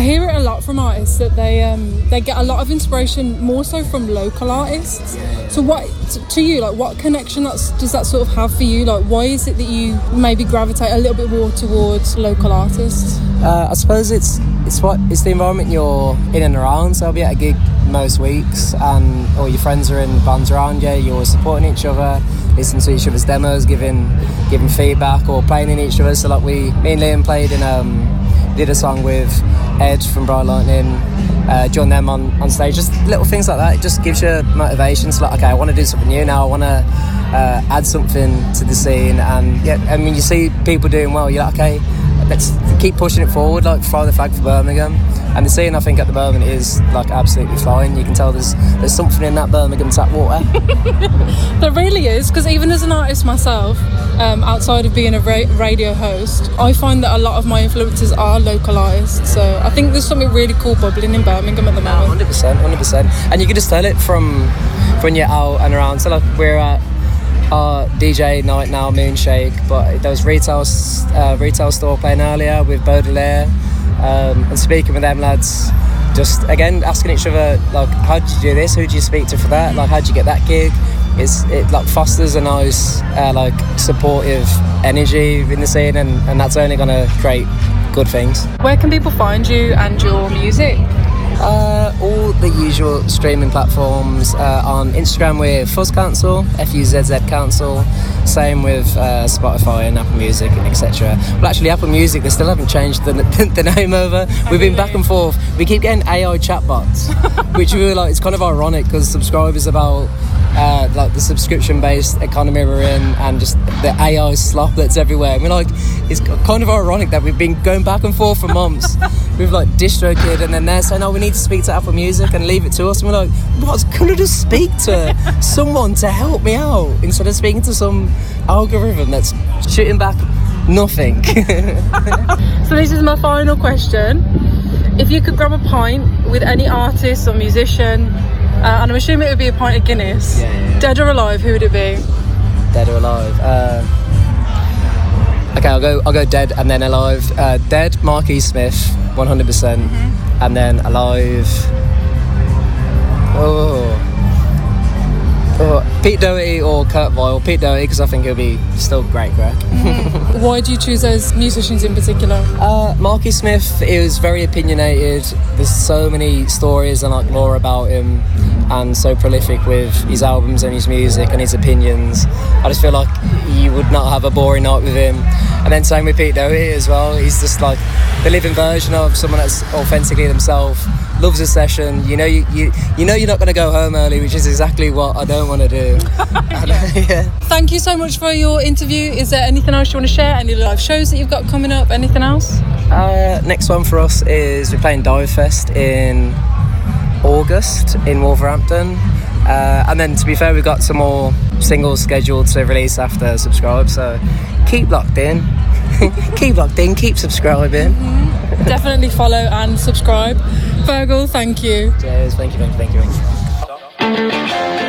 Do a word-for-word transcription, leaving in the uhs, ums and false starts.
I hear it a lot from artists that they um, they get a lot of inspiration more so from local artists. Yeah. So what to you, like, what connection that's, does that sort of have for you? Like, why is it that you maybe gravitate a little bit more towards local artists? Uh, I suppose it's it's what it's the environment you're in and around. So I'll be at a gig most weeks, and all your friends are in bands around you. You're supporting each other, listening to each other's demos, giving giving feedback, or playing in each other. So like we, me and Liam played in um, did a song with Ed from Bright Lightning. Uh, join them on, on stage. Just little things like that. It just gives you motivation. So like, okay, I want to do something new now. I want to uh, add something to the scene. And yeah, I mean, you see people doing well. You're like, okay, let's keep pushing it forward. Like, fly the flag for Birmingham. And the scene, I think, at the moment is like absolutely flying. You can tell there's there's something in that Birmingham tap water. There really is, because even as an artist myself, um, outside of being a ra- radio host, I find that a lot of my influences are local artists. So I think there's something really cool bubbling in Birmingham at the moment. one hundred percent, one hundred percent. And you can just tell it from when you're out and around. So like we're at our D J night now, Moonshake, but there was retail uh, retail store playing earlier with Baudelaire. Um, and speaking with them lads, just again asking each other like, how did you do this? Who did you speak to for that? Like, how did you get that gig? It's, it like fosters a nice uh, like supportive energy in the scene, and, and that's only going to create good things. Where can people find you and your music? Uh, all the usual streaming platforms. Uh, on Instagram we're Fuzz Council, F U Z Z Council. Same with uh, Spotify and Apple Music, et cetera. Well, actually, Apple Music, they still haven't changed the, the name over. We've been back and forth. We keep getting A I chatbots, which we were like, it's kind of ironic because subscribers about uh, like the subscription-based economy we're in, and just the A I slop that's everywhere. And we're like, it's kind of ironic that we've been going back and forth for months with like DistroKid, and then they're saying, oh, we need to speak to Apple Music and leave it to us. And we're like, what? Can I just speak to someone to help me out instead of speaking to some algorithm that's shooting back nothing? So this is my final question. If you could grab a pint with any artist or musician, uh, and I'm assuming it would be a pint of Guinness, Yeah, yeah, yeah. dead or alive, who would it be? Dead or alive? Uh, okay, I'll go. I'll go dead and then alive. Uh, dead, Marquis Smith, one hundred percent, Mm-hmm. and then alive. Oh. Oh, Pete Doherty or Kurt Vile. Pete Doherty, because I think he'll be still great crack. Why do you choose those musicians in particular? Uh, Marquis Smith is very opinionated. There's so many stories and like lore about him, and so prolific with his albums and his music and his opinions. I just feel like you would not have a boring night with him. And then same with Pete Doherty as well. He's just like the living version of someone that's authentically themselves. Loves a session. You know, you, you you know you're not going to go home early, which is exactly what I don't want to do. Yeah. Yeah. Thank you so much for your interview. Is there anything else you want to share? Any live shows that you've got coming up? Anything else? Uh, next one for us is we're playing Dive Fest in August in Wolverhampton. Uh, and then, to be fair, we've got some more singles scheduled to release after Subscribe. So keep locked in. Keep locked in. Keep subscribing. Mm-hmm. Definitely follow and subscribe. Fergal, thank you. Cheers. Thank you. Thank you. Thank you. Thank you.